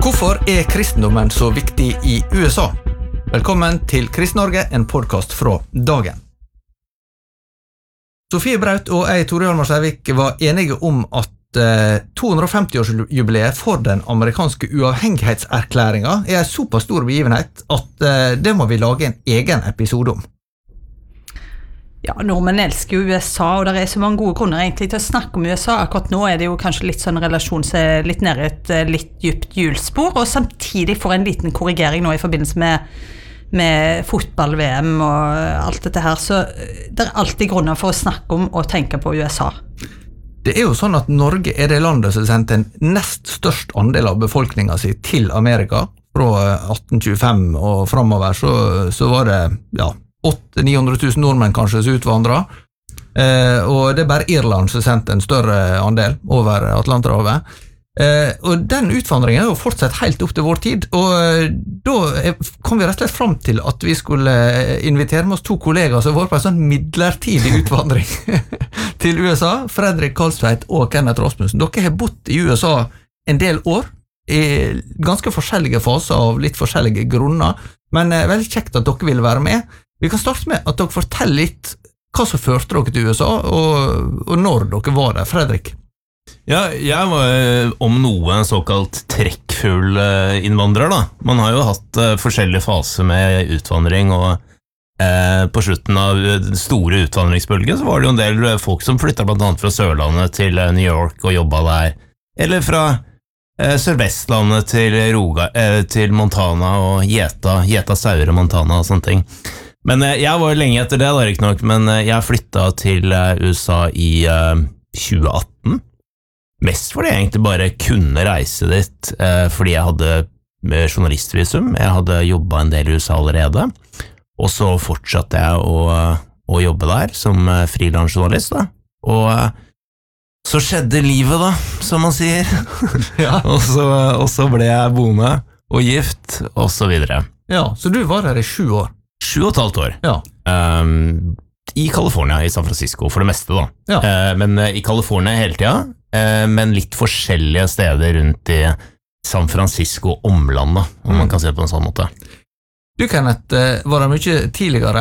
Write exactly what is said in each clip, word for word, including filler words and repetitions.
Hvorfor er kristendommen så viktig i U S A? Velkommen til Krist-Norge, en podcast fra Dagen. Sofie Braut og jeg, Tore Hjalmar Sævik, var enige om at eh, to hundre og femti-årsjubileet for den amerikanske uavhengighetserklæringen er en såpass stor begivenhet at eh, det må vi lage en egen episode om. Ja, nordmenn elsker jo U S A, og det er så mange gode grunner egentlig til å snakke om U S A. Akkurat nå er det jo kanskje litt sånn relasjon til litt nede et litt dypt hjulspor, og samtidig får en liten korrigering nå i forbindelse med, med fotball-V M og alt dette her. Så det er alltid grunner for å snakke om og tenke på U S A. Det er jo sånn at Norge er det landet som sendte en nest størst andel av befolkningen sin til Amerika. Fra atten tjuefem og fremover så, så var det, ja, åtte til ni hundre tusen nordmenn kanskje som utvandret, eh, og det er bare Irland som sendte en større andel over Atlanterhavet. Eh, og den utvandringen er jo fortsatt helt opp til vår tid, og eh, da kom vi rett og slett frem til at vi skulle invitere med oss to kollegaer som var på en sånn midlertidig utvandring til U S A, Fredrik Karlstveit og Kenneth Rasmussen. Dere har bodd i U S A en del år, i ganske forskjellige faser av litt forskjellige grunner, men eh, veldig kjekt at dere ville være med. Vi kan starte med at dere forteller litt hva som førte dere til U S A, og, og når dere var der, Fredrik. Ja, jeg var om noe en såkalt trekkfull innvandrer da. Man har jo hatt uh, forskjellige faser med utvandring, og uh, på slutten av den store utvandringsbølgen så var det jo en del folk som flyttet blant annet fra Sørlandet til uh, New York og jobbet der, eller fra uh, Sørvestlandet til, Roga, uh, til Montana og Gjeta, Gjeta Saure Montana og sånne ting. Men uh, jeg var jo lenge etter det da, ikke nok, men uh, jeg flyttet til uh, U S A i uh, tjue atten. Mest fordi jeg egentlig bare kunne reise dit, eh, fordi jeg hadde journalistvisum, jeg hadde jobbet en del i U S A allerede, og så fortsatte jeg å, å jobbe der som frilansjournalist da, og eh, så skjedde livet da, som man sier, ja. og, så, og så ble jeg boende og gift, og så videre. Ja, så du var der i sju år? Sju og et halvt år. Ja. Um, I California, i San Francisco, for det meste da. Ja. Uh, men uh, i California hele tiden, men litt forskjellige steder rundt i San Francisco omlandet, om man kan si det på en sånn måte. Du, Kenneth, var der mye tidligere,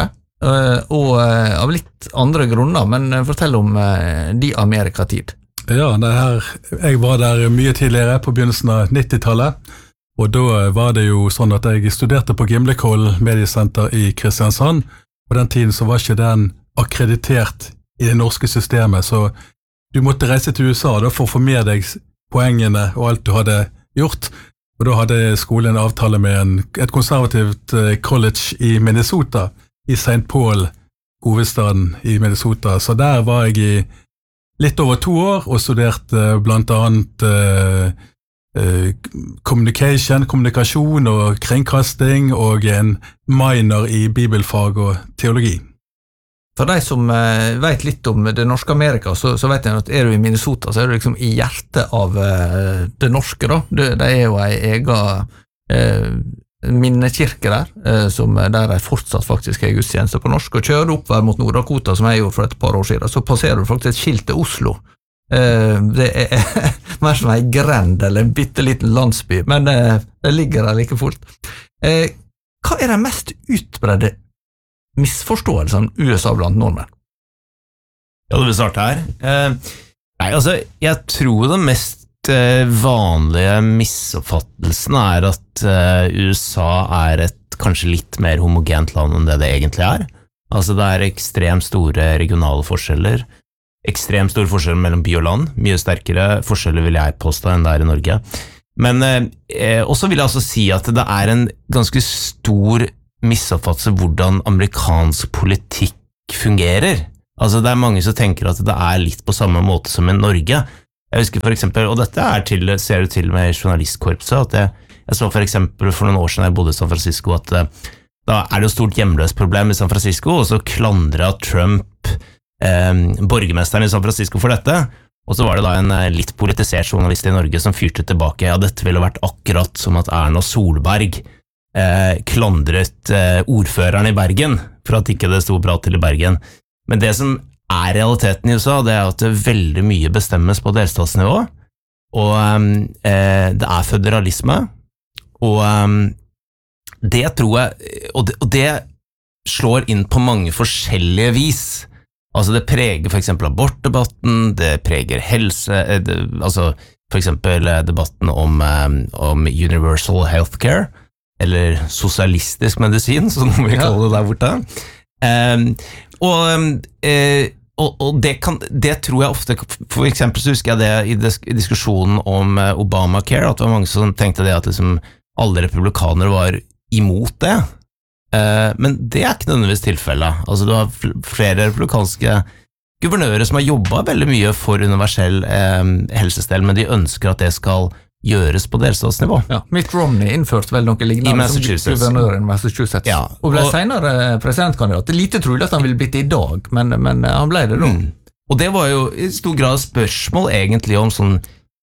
og av litt andre grunner, men fortell om de Amerikatid. Ja, det her, jeg var der mye tidligere på begynnelsen av nittitallet, og da var det jo sånn at jeg studerte på Gimlekollen Mediesenter i Kristiansand. På den tiden så var ikke den akkreditert i det norske systemet, så du måtte reise til U S A da, for å få med deg poengene og alt du hadde gjort, og da hadde skolen en avtale med en, et konservativt college i Minnesota, i Saint Paul, hovedstaden i Minnesota. Så der var jeg i litt over to år og studerte blant annet uh, uh, communication, kommunikasjon og kringkasting, og en minor i bibelfag og teologi. For de som eh, vet litt om det norske Amerika, så, så vet jeg at er du i Minnesota, så er du liksom i hjertet av eh, det norske da. Det, det er jo en egen eh, minnekirke der, eh, som, der de fortsatt faktisk er gudstjenester på norsk. Og kjører du oppvær mot Nord-Dakota, som jeg gjorde for et par år siden, så passerer du faktisk et skilt til Oslo. Eh, det er mer som en grend, eller en bitteliten landsby, men eh, det ligger der like fullt. Eh, hva er det mest utbredde misforståelsen U S A blant nordmenn? Ja, det vil starte her. Eh, nei, altså, jeg tror det mest eh, vanlige misoppfattelsen er at eh, U S A er et kanskje litt mer homogent land enn det det egentlig er. Altså, det er ekstremt store regionale forskjeller, ekstremt store forskjeller mellom by og land, mye sterkere forskjeller vil jeg påstå enn det er i Norge. Men eh, også vil jeg altså si at det er en ganske stor misoppfattelse hvordan amerikansk politikk fungerer. Altså det er mange som tenker at det er litt på samme måte som i Norge. Jeg husker for eksempel, og dette er til, ser du til med journalistkorpset, at jeg, jeg så for eksempel for noen år siden jeg bodde i San Francisco, at da er det jo stort hjemløst problem i San Francisco, og så klandret Trump eh, borgermesteren i San Francisco for dette, og så var det da en litt politisert journalist i Norge som fyrte tilbake, ja, dette ville vært akkurat som at Erna Solberg Eh, klandret eh, ordføreren i Bergen for at ikke det stod bra til i Bergen. Men det som er realiteten i U S A, det er at det veldig mye bestemmes på delstatsnivå, og eh, det er føderalisme, og um, det tror jeg, og det, og det slår inn på mange forskjellige vis. Altså det preger for eksempel abortdebatten, det preger helse, det, altså for eksempel debatten om, om universal healthcare, eller sosialistisk medisin, som vi kaller det der borte. Um, og, uh, og, og det, kan, det tror jeg ofte, for eksempel så husker jeg det i, dis- i diskusjonen om Obamacare, at det var mange som tenkte det at liksom alle republikanere var imot det. Men det er ikke nødvendigvis tilfellet. Altså, du har flere republikanske guvernører som har jobbet veldig mye for universell eh, helsestell, men de ønsker at det skal gjøres på delstatsnivå. Ja, Mitt Romney innførte vel noe lignende som guvernør i Massachusetts, ja, og ble og, senere presidentkandidat. Det er lite trolig at han ville blitt i dag, men, men han ble det da. Mm. Og det var jo i stor grad spørsmål egentlig om sånn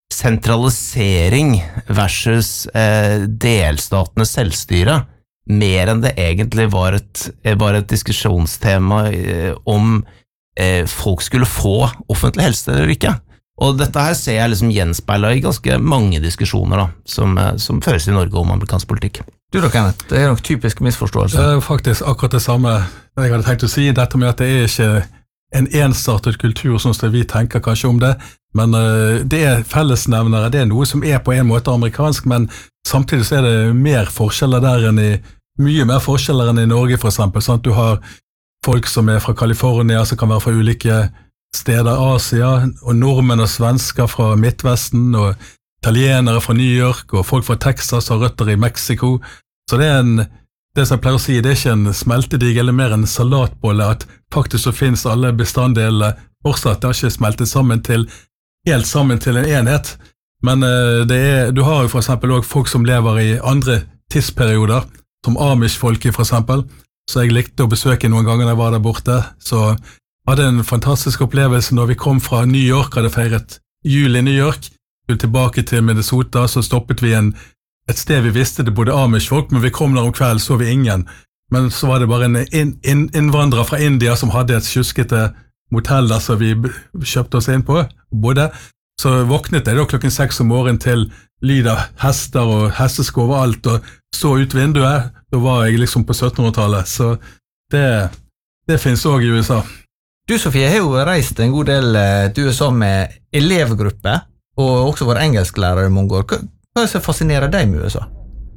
sentralisering versus eh, delstatenes selvstyre, mer enn det egentlig var et, var et diskusjonstema eh, om eh, folk skulle få offentlig helse eller ikke. Og dette her ser jeg liksom gjenspeilet i ganske mange diskusjoner da, som, eh, som føres i Norge om amerikansk politikk. Du da, Kenneth, det er nok typisk misforståelse. Det er faktisk akkurat det samme jeg hadde tenkt å si, dette med at det er ikke en ensartet kultur sånn som vi tenker kanskje om det, men uh, det er fellesnevnere, det er noe som er på en måte amerikansk, men samtidig så er det mer forskjeller der enn i, mye mer forskjeller enn i Norge for eksempel, sånn at du har folk som er fra California, som kan være fra ulike steder i Asia, og nordmenn og svensker fra Midtvesten, og italienere fra New York, og folk fra Texas og røtter i Mexico, så det er en, det som jeg pleier å si, det er ikke en smeltedigg eller mer en salatbolle, at faktisk så finnes alle bestanddelene fortsatt, det har ikke smeltet sammen til, helt sammen til en enhet, men uh, det er, du har jo for eksempel også folk som lever i andre tidsperioder, som Amish-folk for eksempel, så jeg likte å besøke noen ganger når jeg var der borte, så hadde en fantastisk opplevelse når vi kom fra New York, hadde feiret jul i New York, skulle tilbake til Minnesota, så stoppet vi en, et sted vi visste det bodde Amish-folk, men vi kom der om kveld, så vi ingen, men så var det bare en in, in, innvandrer fra India som hadde et kjuskete motell der, så vi kjøpte oss inn på, både, så våknet jeg da klokken seks om morgenen til lyd av hester og hestesko overalt, og så ut vinduet, da var jeg liksom på syttenhundretallet, så det, det finnes også i U S A. Du, Sofie, har jo reist en god del til U S A med elevgruppe, og også var engelsklærer i mange år. Hva, hva er det som fascinerer deg med U S A?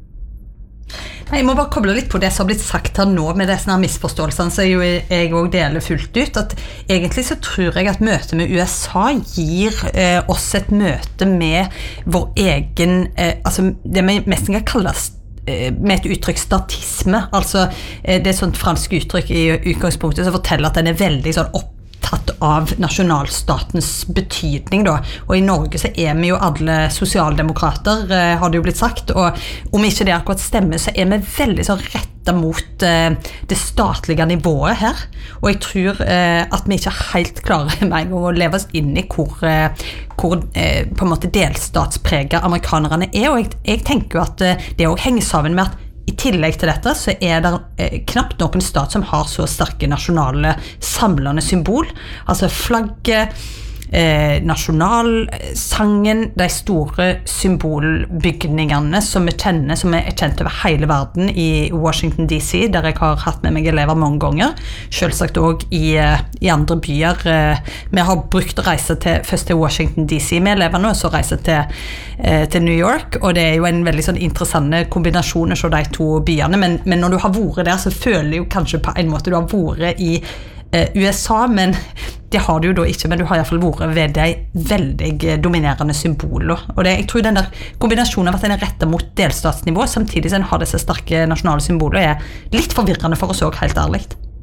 Nei, jeg må bare koble litt på det som har blitt sagt her nå med disse misforståelsene, så jeg, jeg også deler fullt ut, at egentlig så tror jeg at møtet med U S A gir eh, oss et møte med vår egen, eh, altså det vi mest kan kalles eh, med et uttrykk statisme, altså eh, det er et sånt fransk uttrykk i utgangspunktet som forteller at den er veldig sånn opp tatt av nasjonalstatens betydning da, og i Norge så er vi jo alle sosialdemokrater, eh, har det jo blitt sagt, og om ikke det akkurat stemmer, så er vi veldig så rettet mot eh, det statlige nivået her, og jeg tror eh, at vi ikke helt klarer med en gang å leve oss inn i hvor, eh, hvor eh, på en måte delstatspreget amerikanerne er, og jeg, jeg tenker jo at eh, det også henger sammen med at i tillegg til dette så er det eh, knapt noen stat som har så sterke nasjonale samlende symbol, altså flagget, eh, nasjonalsangen, de store symbolbygningene som vi kjenner, som er kjent over hele verden i Washington D C, der jeg har hatt med meg elever mange ganger, selvsagt også i, i andre byer. Vi har brukt å reise til, først til Washington D C med eleverne, og så reise til, til New York, og det er jo en veldig sånn interessant kombinasjon av de to byene, men, men når du har vært der, så føler du jo kanskje på en måte du har vært i U S A, men det har du jo da ikke, men du har i hvert fall vært ved de veldig dominerende symboler, og det, jeg tror den der kombinasjonen av at den er rettet mot delstatsnivå, samtidig som den har disse sterke nasjonale symboler, er litt forvirrende for oss også, helt ærlig.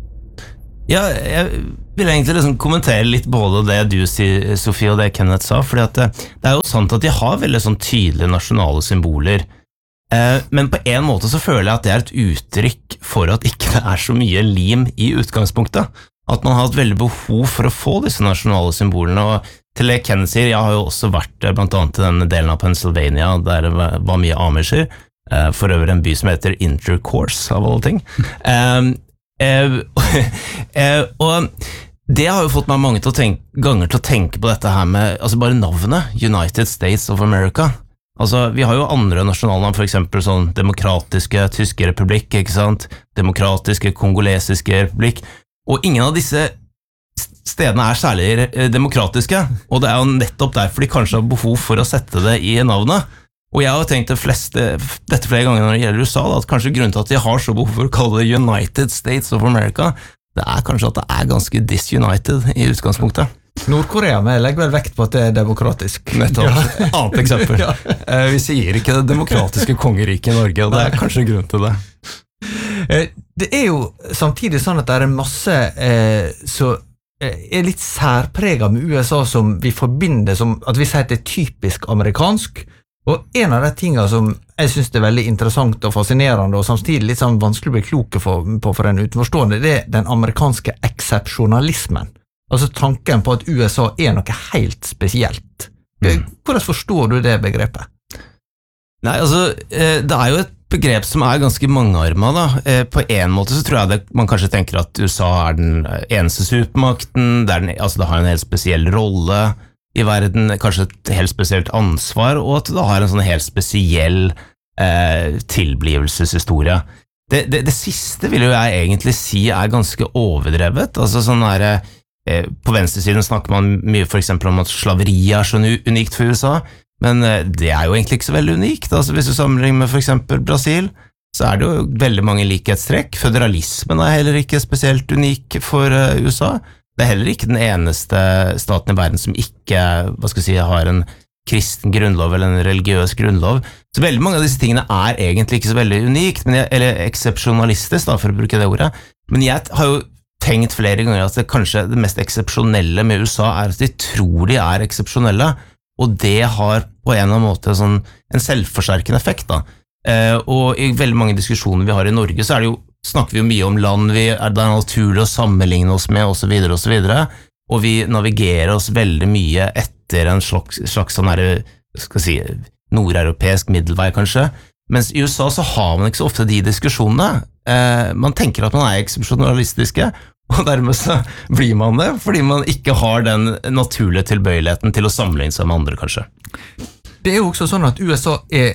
Ja, jeg vil egentlig liksom kommentere litt både det du sier, Sofie, og det Kenneth sa, fordi at det, det er jo sant at de har veldig sånn tydelige nasjonale symboler, eh, men på en måte så føler jeg at det er et uttrykk for at ikke det er så mye lim i utgangspunktet, at man har hatt veldig behov for å få disse nasjonale symbolene, og til det Kenneth sier, jeg har jo også vært blant annet i denne delen av Pennsylvania, der det var mye Amisher, eh, for øvrig en by som heter Intercourse, av alle ting. Um, Eh, eh, og det har jo fått meg mange til å tenke, ganger til å tenke på dette her med, altså bare navnet, United States of America. Altså, vi har jo andre nasjonalnavn, for eksempel sånn demokratiske tyske republikk, ikke sant? Demokratiske kongolesiske republikk, og ingen av disse stedene er særlig demokratiske, og det er jo nettopp derfor de kanskje har behov for å sette det i navnet. Og jeg har tenkt det fleste, dette flere ganger når det gjelder U S A, da, at kanskje grunnen til at de har så behov for å kalle det United States of America, det er kanskje at det er ganske disunited i utgangspunktet. Nord-Korea, men jeg legger vel vekt på at det er demokratisk. Nettopp. Ja. Annet eksempel. Ja. Vi sier ikke det demokratiske kongeriket i Norge, og det er kanskje grunn til det. Det er jo samtidig sånn at det er masse eh, så er litt særpreget med U S A som vi forbinder som at vi sier at det er typisk amerikansk, og en av de tingene som jeg synes det er veldig interessant og fascinerende og samtidig litt sånn vanskelig å bli kloke for, på for en utenforstående, det er den amerikanske eksepsjonalismen. Altså tanken på at U S A er noe helt spesielt. Hvordan forstår du det begrepet? Nei, altså, det er jo et begrep som er ganske mangearmet da. På en måte så tror jeg det, man kanskje tenker at U S A er den eneste supermakten, det, er den, altså det har en helt spesiell rolle i verden, kanskje et helt spesielt ansvar, og at det har en sånn helt spesiell eh, tilblivelseshistorie. Det, det, det siste vil jo jeg egentlig si er ganske overdrevet, altså sånn der, eh, på venstresiden snakker man mye for eksempel om at slaveri er så unikt for U S A, men det er jo egentlig ikke så veldig unikt. Altså, hvis du sammenligner med for eksempel Brasil, så er det jo veldig mange likhetstrekk. Føderalismen er heller ikke spesielt unik for U S A. Det er heller ikke den eneste staten i verden som ikke, hva skal jeg si, har en kristen grunnlov eller en religiøs grunnlov. Så veldig mange av disse tingene er egentlig ikke så veldig unikt, men jeg, eller eksepsjonalistisk da, for å bruke det ordet. Men jeg har jo tenkt flere ganger at det kanskje det mest eksepsjonelle med U S A er at de tror de er eksepsjonelle, og det har på en eller annen måte sånn, en selvforsterkende effekt da. Eh, og i veldig mange diskusjoner vi har i Norge så er det jo, snakker vi jo mye om land vi er det naturlig å sammenligne oss med og så videre og så videre, og vi navigerer oss veldig mye etter en slags, slags sånn her, skal si, nordeuropeisk middelvei kanskje, mens i U S A så har man ikke så ofte de diskusjonene. Eh, man tenker at man er eksepsjonalistiske, og dermed så blir man det, fordi man ikke har den naturlige tilbøyeligheten til å sammenligne seg med andre, kanskje. Det er jo også sånn at U S A er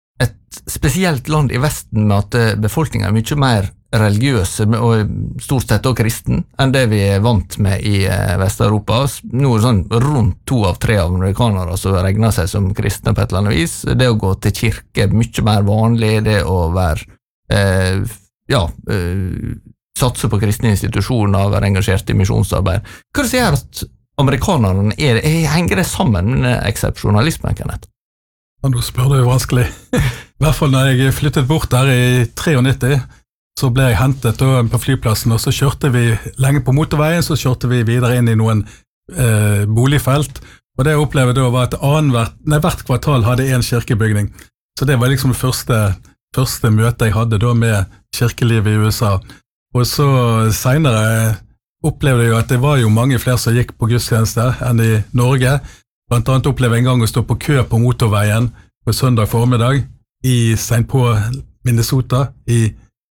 et spesielt land i Vesten med at befolkningen er mye mer religiøse og stort sett også kristen enn det vi er vant med i Vest-Europa. Nå er det sånn rundt to av tre amerikanere som regner seg som kristne på et eller annet vis. Det å gå til kirke er mye mer vanlig, det å være eh, ja, eh, satse på kristne institusjoner og være engasjert i misjonsarbeid. Hva er det som gjør at amerikanerne er, henger det sammen med eksepsjonalismen, Kenneth? Ja, nå spør du jo vanskelig. I hvert fall når jeg flyttet bort der i nittitre, så ble jeg hentet på flyplassen, og så kjørte vi lenge på motorveien, så kjørte vi videre inn i noen eh, boligfelt, og det jeg opplevde da var at annen hvert, nei, hvert kvartal hadde en kirkebygning. Så det var liksom det første, første møte jeg hadde da med kirkelivet i U S A. Og så senere opplevde jeg jo at det var jo mange flere som gikk på gudstjenester enn i Norge. Blant annet opplevde jeg en gang å stå på kø på motorveien på søndag formiddag i Saint Paul, Minnesota, i,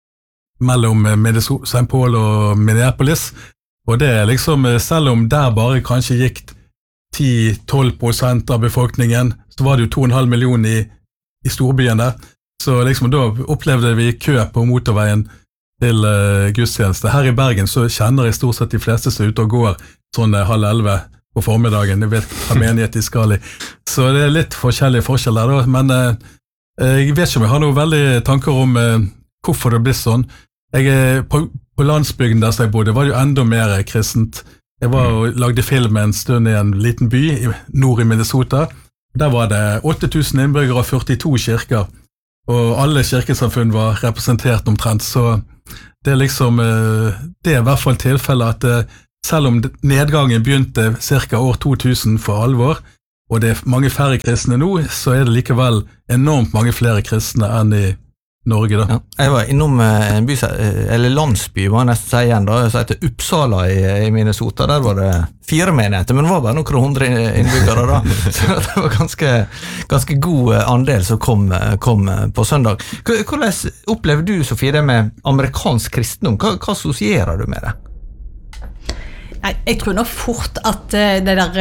mellom Saint Paul og Minneapolis. Og det er liksom, selv om der bare kanskje gikk ti til tolv prosent av befolkningen, så var det jo to komma fem millioner i, i storbyen der. Så liksom da opplevde vi kø på motorveien til uh, gudstjeneste. Her i Bergen så kjenner jeg stort sett de fleste som er ute og går sånn uh, halv elleve på formiddagen. Jeg vet hva menighet de skal i. Så det er litt forskjellige forskjeller da, men uh, jeg vet ikke om jeg har noen veldig tanker om uh, hvorfor det blir sånn. Jeg, på, på landsbygden der jeg bodde, var det jo enda mer kristent. Jeg var og lagde film en stund i en liten by i, nord i Minnesota. Der var det åtte tusen innbyggere og førtito kirker, og alle kirkesamfunn var representert omtrent, så det er liksom, det er i hvert fall tilfellet at selv om nedgangen begynte cirka år to tusen for alvor, og det er mange færre kristne nå, så er det likevel enormt mange flere kristne enn i Norge da. Ja, jeg var innom en by, eller landsby, må jeg nesten si igjen da, som heter Uppsala i, i Minnesota. Der var det fire menigheter, men det var bare noen hundre innbyggere da. Så det var ganske, ganske god andel som kom, kom på søndag. Hvordan opplever du, Sofie, det med amerikansk kristendom? Hva, hva assosierer du med det? Jeg, jeg tror nå fort at det der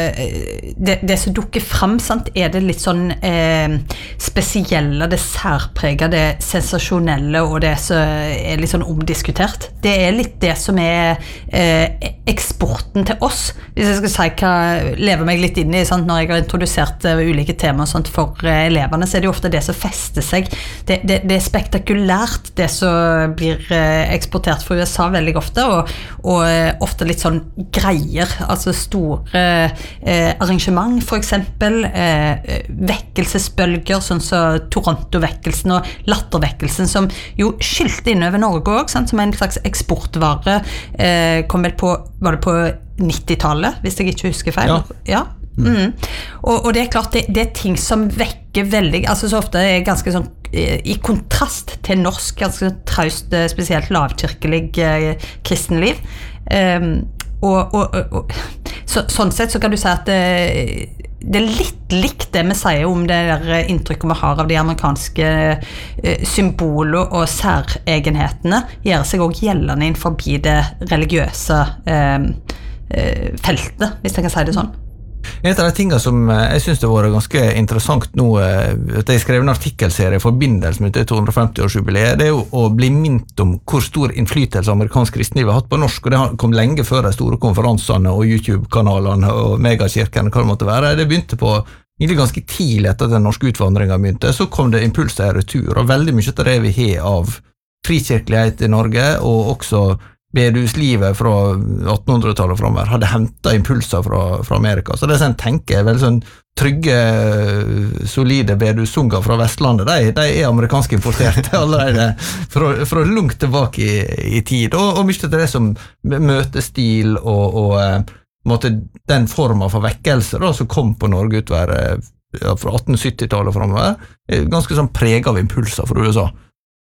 det, det som dukker frem, sant, er det litt sånn eh, spesielle, det særpreget, det sensasjonelle og det som er litt sånn omdiskutert. Det er litt det som er eh, eksporten til oss. Hvis jeg skal si hva lever meg litt inn i, sant, når jeg har introdusert uh, ulike temaer sånt, for uh, elevene, så er det jo ofte det som fester seg. Det, det, det er spektakulært, det som blir uh, eksportert fra U S A veldig ofte, og, og uh, ofte litt sånn greier, altså store uh, arrangement for eksempel, uh, vekkelsesbølger, sånn som Toronto-vekkelsen og lattervekkelsen, som jo skyldte inn over Norge også, sant, som en slags eksportvare, uh, kom vel på, var det på nittitallet, hvis jeg ikke husker feil. Ja. Ja. Mm. Og, og det er klart, det, det er ting som vekker veldig, altså så ofte er ganske sånn, i kontrast til norsk, ganske sånn traust, spesielt lavkirkelig eh, kristenliv. Um, og, og, og så, sånn sett så kan du si at det, det er litt likt det vi sier om det der inntrykket vi har av de amerikanske eh, symboler og særegenhetene, gjør seg også gjeldende innenfor det religiøse eh, feltet, hvis jeg kan si det sånn. En av de tingene som jeg synes det var ganske interessant nå, at jeg skrev en artikkelserie i forbindelse med to hundre og femti-årsjubileet, det er jo å bli minnet om hvor stor innflytelse amerikansk kristenliv har hatt på norsk, og det kom lenge før de store konferansene og YouTube-kanalene og megakirkene, hva det måtte være. Det begynte på egentlig ganske tidlig etter at den norske utvandringen begynte, så kom det impulser i retur, og veldig mye av det vi har av frikirkelighet i Norge, og også bedehuslivet fra attenhundretallet fremover hadde hentet impulser fra, fra Amerika. Så det som jeg tenker er veldig sånn trygge, solide bedehussunger fra Vestlandet, de, de er amerikansk importert allerede fra, fra langt tilbake i, i tid. Og, og mye til det som møtestil og, og måtte, den formen for vekkelse da, som kom på Norge utover ja, fra attensyttitallet fremover, er ganske sånn preget av impulser fra U S A.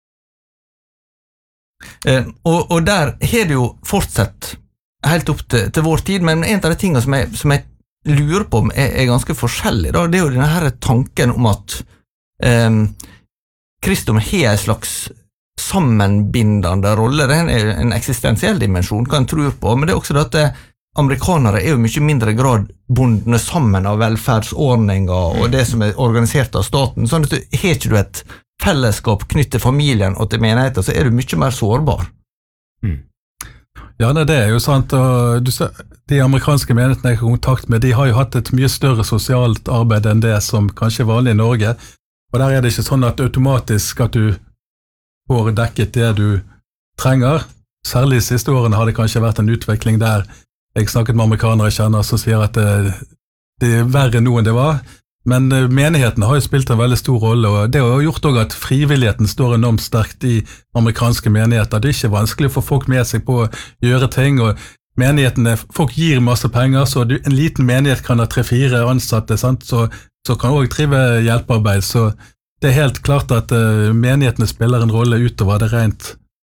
Eh, og, og der har det jo fortsatt helt opp til, til vår tid, men en av de tingene som jeg, som jeg lurer på om er, er ganske forskjellig, da, det er jo denne her tanken om at eh, kristendom har en slags sammenbindende rolle, det er en eksistensiell dimensjon, kan en tro på, men det er også det at det, amerikanere er jo mye mindre grad bundne sammen av velferdsordninger og det som er organisert av staten, sånn at du har ikke du et fellesskap knyttet til familien og til menigheten, så er du mye mer sårbar. Mm. Ja, det er jo sant, og du ser, de amerikanske menighetene jeg har kontakt med, de har jo hatt et mye større sosialt arbeid enn det som kanskje er vanlig i Norge, og der er det ikke sånn at automatisk at du får dekket det du trenger. Særlig de siste årene har det kanskje vært en utvikling der jeg snakket med amerikanere jeg kjenner som sier at det, det er verre nå enn det var. Men menighetene har jo spilt en veldig stor rolle, og det har gjort også at frivilligheten står enormt sterkt i amerikanske menigheter. Det er ikke vanskelig å få folk med seg på å gjøre ting, og menighetene, folk gir masse penger, så en liten menighet kan ha tre-fire ansatte, sant? Så, så kan også drive hjelpearbeid. Så det er helt klart at uh, menighetene spiller en rolle utover det rent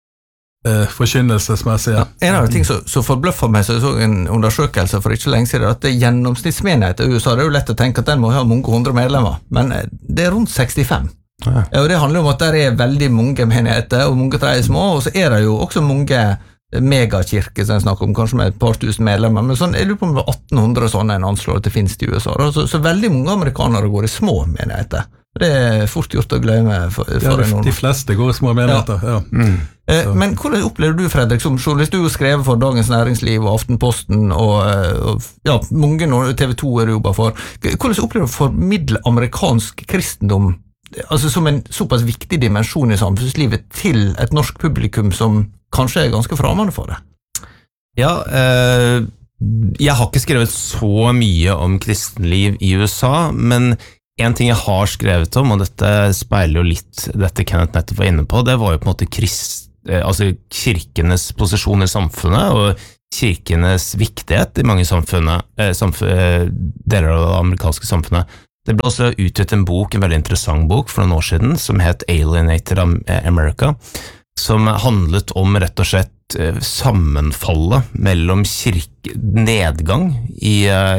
Uh, forkynnelsesmessig. Ja. En av de ting som, som forbløffer meg, så jeg så en undersøkelse for ikke lenge siden, at det gjennomsnittsmenighet i U S A, det er jo lett å tenke at den må ha mange hundre medlemmer, men det er rundt sekstifem. Ja. Og det handler om at der er veldig mange menigheter, og mange tre er små, og så er det jo også mange megakirker som jeg snakker om, kanskje med et par tusen medlemmer, men sånn, jeg lurer på om det er atten hundre sånne en anslår at det finnes i U S A, så, så veldig mange amerikanere går i små menigheter. Det er fort gjort å glemme for, for ja, de, de fleste går i små menigheter, ja. ja. Mm. Eh, men hvordan opplever du, Fredrik, som journalist? Du har skrevet for Dagens Næringsliv og Aftenposten, og, og ja, mange T V to er du jobber for. Hvordan opplever du å formidle amerikansk kristendom, altså som en såpass viktig dimensjon i samfunnslivet, til et norsk publikum som kanskje er ganske fremmede for det? Ja, eh, jeg har ikke skrevet så mye om kristenliv i U S A, men en ting jeg har skrevet om, og dette speiler jo litt dette Kenneth nettopp var inne på, det var jo på en måte krist, altså kirkenes posisjon i samfunnet, og kirkenes viktighet i mange samfunnet, samf deler av det amerikanske samfunnet. Det ble også utgitt en bok, en veldig interessant bok for noen år siden, som het Alienated America, som handlet om rett og slett sammenfallet mellom kirke, nedgang i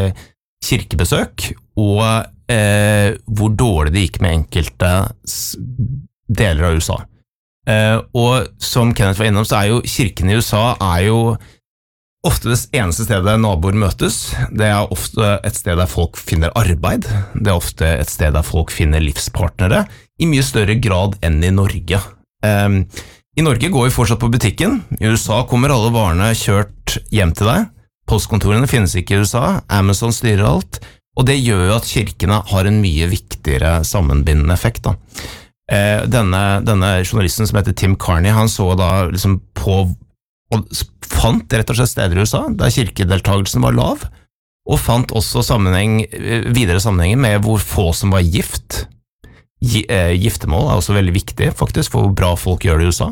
kirkebesøk, og Eh, hvor dårlig det gikk med enkelte deler av U S A. Eh, og som Kenneth var innom, så er jo kirken i U S A er jo ofte det eneste stedet naboer møtes. Det er ofte et sted der folk finner arbeid. Det er ofte et sted der folk finner livspartnere, i mye større grad enn i Norge. Um, I Norge går vi fortsatt på butikken. I U S A kommer alle varene kjørt hjem til deg. Postkontorene finnes ikke i U S A. Amazon styrer alt. Og det gjør jo at kirkene har en mye viktigere sammenbindende effekt. Da. Uh, denne, denne journalisten som heter Tim Carney, han så da liksom på og fant rett og slett steder i U S A der kirkedeltagelsen var lav, og fant også sammenheng, videre sammenhenger med hvor få som var gift. Giftermål er også veldig viktig faktisk for hvor bra folk gjør det i U S A,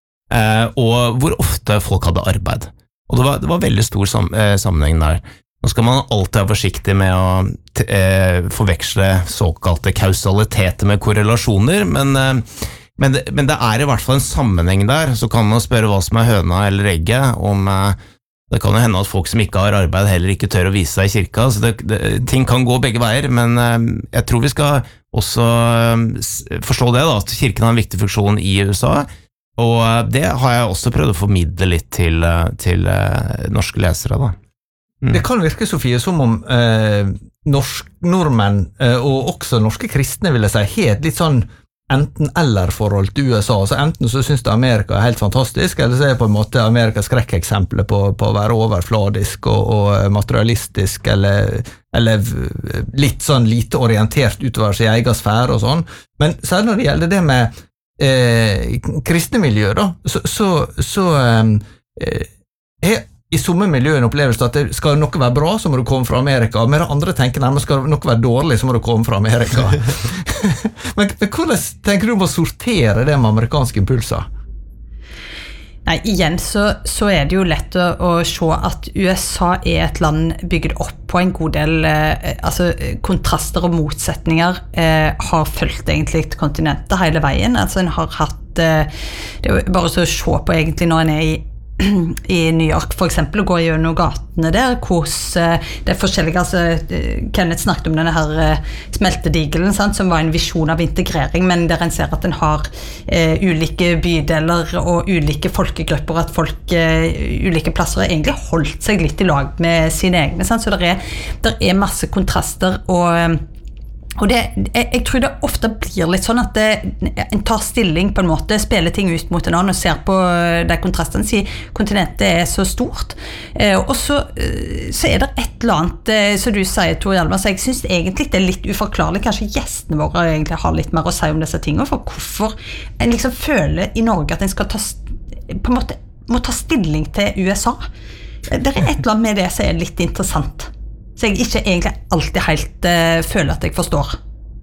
og hvor ofte folk hadde arbeid. Og det var, det var veldig stor sammenheng der. Nå skal man alltid være forsiktig med å forveksle såkalte kausaliteter med korrelasjoner, men Men det, men det er i hvert fall en sammenheng der, så kan man spørre hva som er høna eller egget, om det kan jo hende at folk som ikke har arbeid heller ikke tør å vise seg i kirka, så det, det, ting kan gå begge veier, men jeg tror vi skal også forstå det da, at kirken har en viktig funksjon i U S A, og det har jeg også prøvd å formidle litt til, til norske lesere da. Mm. Det kan virke, Sofie, som om eh, norsk, nordmenn eh, og også norske kristne, vil jeg si, helt litt sånn enten-eller-forhold til U S A, så enten så synes det Amerika er helt fantastisk, eller så er det på en måte Amerikas skrekkeksempler på, på å være overfladisk og, og materialistisk, eller, eller litt sånn lite orientert utover sin egen sfære og sånn. Men særlig når det gjelder det med eh, kristne miljø, da, så, så, så eh, er i somme miljø en opplevelse at det skal noe være bra, så må du komme fra Amerika, og med det andre tenker nærmest skal noe være dårlig, så må du komme fra Amerika. men, men hvordan tenker du om å sortere det med amerikanske impulser? Nei, igjen så, så er det jo lett å, å se at U S A er et land bygget opp på en god del eh, altså, kontraster og motsetninger eh, har følt egentlig kontinentet hele veien. Altså en har hatt eh, det er jo bare så å se på egentlig når en er i i New York for eksempel, og går gjennom gatene der, hos det er forskjellige, altså Kenneth snakket om denne her smeltedigelen, sant, som var en visjon av integrering, men der en ser at en har eh, ulike bydeler og ulike folkegrupper, at folk eh, ulike plasser har egentlig holdt seg litt i lag med sine egne, sant, så der er, der er masse kontraster, og Og det, jeg, jeg tror det ofte blir litt sånn at det, en tar stilling på en måte, spiller ting ut mot en annen og ser på de kontrastene, sier kontinentet er så stort. Eh, og så, så er det et eller annet, eh, som du sier, Tor Hjalmar, så jeg synes egentlig det er litt uforklarlig, kanskje gjestene våre egentlig har litt mer å si om disse tingene, for hvorfor en liksom føler i Norge at en skal ta, på en måte, må ta stilling til U S A. Det er et eller annet med det som er litt interessant. Så jeg ikke egentlig alltid helt uh, føler at jeg forstår.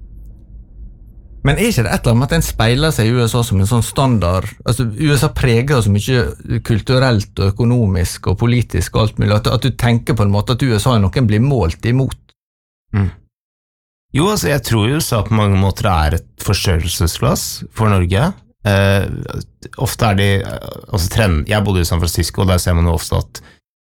Men er ikke det et eller annet med at en speiler seg i U S A som en sånn standard, altså U S A preger så mye kulturelt og økonomisk og politisk og alt mulig, at, at du tenker på en måte at U S A er noen blir målt imot? Mm. Jo, altså jeg tror U S A på mange måter er et forstørrelsesglass for Norge. Eh, ofte er de, altså trend, jeg bodde i San Francisco, og der ser man jo ofte at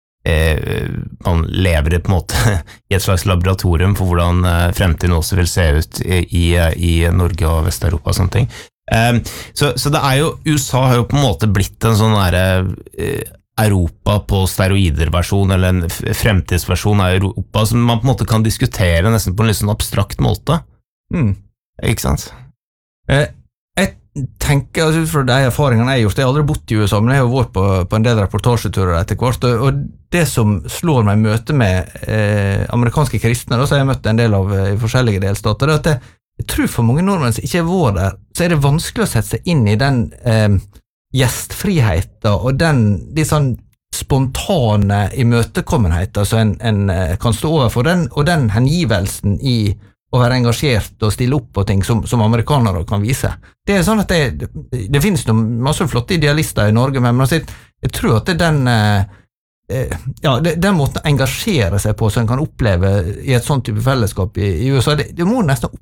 man lever i, på en måte, i et slags laboratorium for hvordan fremtiden også vil se ut i, i Norge og Vest-Europa og sånne ting. Så, så det er jo, U S A har jo på en måte blitt en sånn der Europa på steroider-versjon, eller en fremtidsversjon av Europa, som man på en måte kan diskutere nesten på en litt sånn abstrakt måte. Mm. Ikke sant? Eh. Jeg tenker, altså ut fra de erfaringene jeg har gjort, jeg har aldri bodd i U S A, men jeg har vært på, på en del reportasjeturer etter hvert, og det som slår meg i møte med eh, amerikanske kristne, da, så har jeg møtt en del av i forskjellige delstater, det er at jeg, jeg tror for mange nordmenn som ikke har vært der, så er det vanskelig å sette seg inn i den eh, gjestfriheten og den de sånn spontane imøtekommenheten som en, en kan stå overfor, den, og den hengivelsen i å være engasjert og stille opp på ting som, som amerikanere kan vise. Det er sånn at det, det finnes noen masse flotte idealister i Norge, men jeg, jeg tror at det er den, eh, ja, det, den måten å engasjere seg på som en kan oppleve i et sånt type fellesskap i, i U S A, det, det må nesten